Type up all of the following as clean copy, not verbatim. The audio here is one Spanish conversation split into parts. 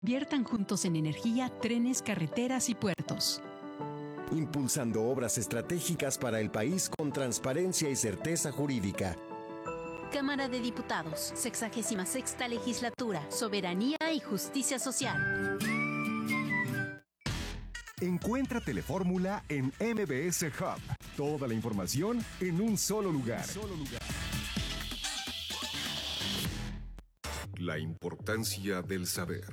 Inviertan juntos en energía, trenes, carreteras y puertos. Impulsando obras estratégicas para el país con transparencia y certeza jurídica. Cámara de Diputados, 66ª Legislatura, Soberanía y Justicia Social. Encuentra Telefórmula en MBS Hub. Toda la información en un solo lugar. La importancia del saber.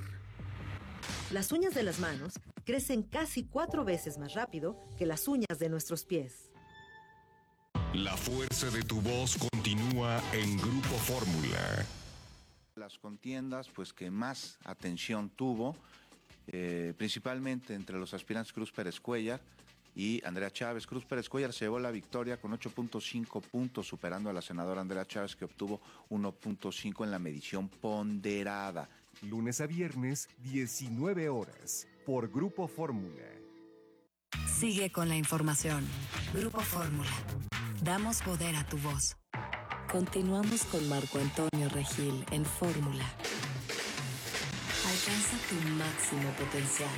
Las uñas de las manos crecen casi 4 veces más rápido que las uñas de nuestros pies. La fuerza de tu voz continúa en Grupo Fórmula. Las contiendas, pues, que más atención tuvo, principalmente entre los aspirantes Cruz Pérez Cuéllar y Andrea Chávez. Cruz Pérez Cuéllar se llevó la victoria con 8.5 puntos, superando a la senadora Andrea Chávez, que obtuvo 1.5 en la medición ponderada. Lunes a viernes, 19 horas, por Grupo Fórmula. Sigue con la información. Grupo Fórmula. Damos poder a tu voz. Continuamos con Marco Antonio Regil en Fórmula. Alcanza tu máximo potencial.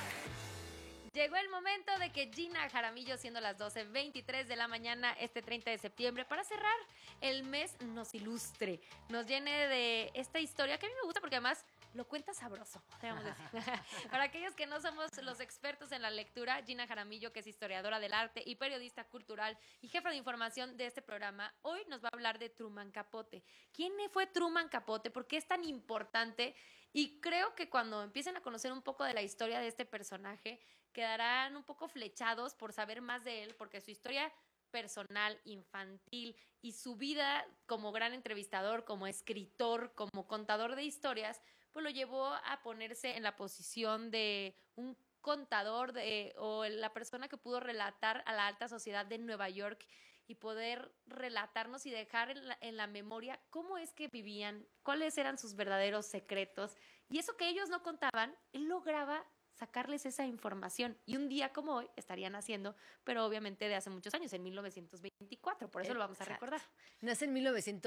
Llegó el momento de que Gina Jaramillo, siendo las 12:23 de la mañana, este 30 de septiembre, para cerrar el mes, nos ilustre, nos llene de esta historia que a mí me gusta porque además lo cuenta sabroso, debemos decir. Para aquellos que no somos los expertos en la lectura, Gina Jaramillo, que es historiadora del arte y periodista cultural y jefa de información de este programa, hoy nos va a hablar de Truman Capote. ¿Quién fue Truman Capote? ¿Por qué es tan importante? Y creo que cuando empiecen a conocer un poco de la historia de este personaje, quedarán un poco flechados por saber más de él, porque su historia personal, infantil y su vida como gran entrevistador, como escritor, como contador de historias, pues lo llevó a ponerse en la posición de un contador o la persona que pudo relatar a la alta sociedad de Nueva York y poder relatarnos y dejar en la memoria cómo es que vivían, cuáles eran sus verdaderos secretos. Y eso que ellos no contaban, él lograba sacarles esa información. Y un día como hoy estarían haciendo, pero obviamente de hace muchos años, en 1924, por eso lo vamos a recordar. Nace en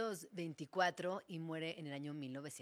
1924 y muere en el año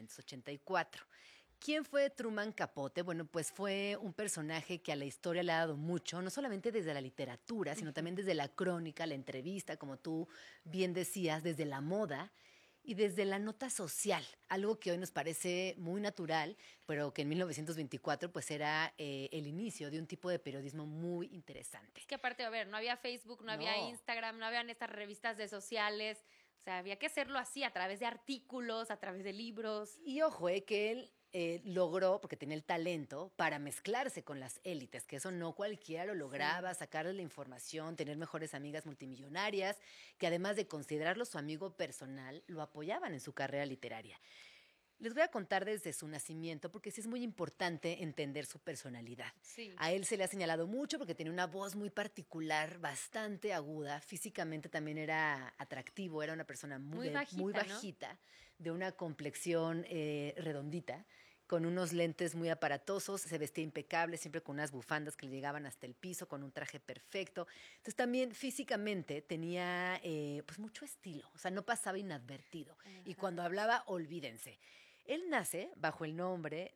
1984. ¿Quién fue Truman Capote? Bueno, pues fue un personaje que a la historia le ha dado mucho, no solamente desde la literatura, sino también desde la crónica, la entrevista, como tú bien decías, desde la moda y desde la nota social, algo que hoy nos parece muy natural, pero que en 1924 pues era el inicio de un tipo de periodismo muy interesante. Es que aparte, a ver, no había Facebook, no había Instagram, no habían estas revistas de sociales, o sea, había que hacerlo así, a través de artículos, a través de libros. Y ojo, que él logró, porque tenía el talento, para mezclarse con las élites, que eso no cualquiera lo lograba, sacarle la información, tener mejores amigas multimillonarias, que además de considerarlo su amigo personal, lo apoyaban en su carrera literaria. Les voy a contar desde su nacimiento, porque sí es muy importante entender su personalidad. Sí. A él se le ha señalado mucho porque tenía una voz muy particular, bastante aguda, físicamente también era atractivo, era una persona muy bajita, ¿no? De una complexión redondita, con unos lentes muy aparatosos, se vestía impecable, siempre con unas bufandas que le llegaban hasta el piso, con un traje perfecto. Entonces también físicamente tenía pues mucho estilo, o sea, no pasaba inadvertido. Ajá. Y cuando hablaba, olvídense. Él nace bajo el nombre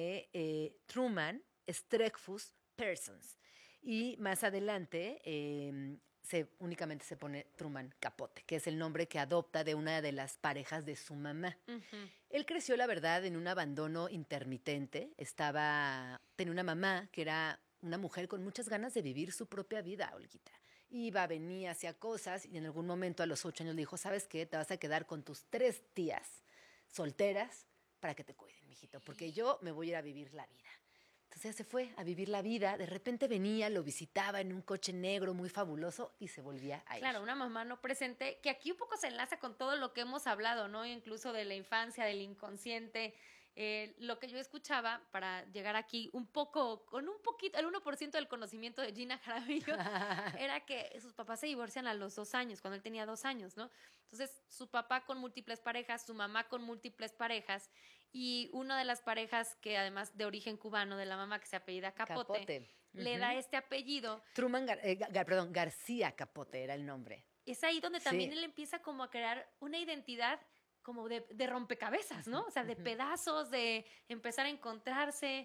de Truman Streckfus Persons y más adelante únicamente se pone Truman Capote, que es el nombre que adopta de una de las parejas de su mamá. Uh-huh. Él creció, la verdad, en un abandono intermitente. Tenía una mamá que era una mujer con muchas ganas de vivir su propia vida, Olguita. Iba, venía, hacía cosas y en algún momento a los 8 años le dijo, ¿sabes qué? Te vas a quedar con tus 3 tías solteras para que te cuiden, mijito, porque yo me voy a ir a vivir la vida. Entonces se fue a vivir la vida, de repente venía, lo visitaba en un coche negro muy fabuloso y se volvía a ir. Claro, una mamá no presente, que aquí un poco se enlaza con todo lo que hemos hablado, ¿no? Incluso de la infancia, del inconsciente. Lo que yo escuchaba para llegar aquí con un poquito, el 1% del conocimiento de Gina Jaramillo, era que sus papás se divorcian a los 2 años, cuando él tenía 2 años, ¿no? Entonces, su papá con múltiples parejas, su mamá con múltiples parejas, y una de las parejas que además de origen cubano, de la mamá que se apellida Capote. Le da este apellido. García Capote era el nombre. Es ahí donde también él empieza como a crear una identidad como de rompecabezas, ¿no? O sea, de pedazos, de empezar a encontrarse.